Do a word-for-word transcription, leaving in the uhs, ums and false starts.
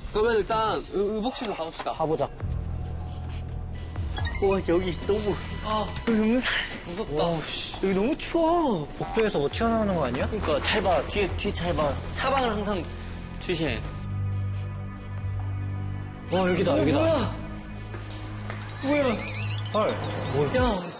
그러면 일단 의- 의복실로 가봅시다. 가보자. 와, 여기 너무, 아, 여기 너무, 무섭다. 오씨. 여기 너무 추워. 복도에서 뭐 튀어나오는 거 아니야? 그러니까 잘 봐. 뒤에, 뒤에 잘 봐. 사방을 항상 조심해. 와, 여기다, 여기다. 뭐야? 뭐야? 헐. 뭐, 야,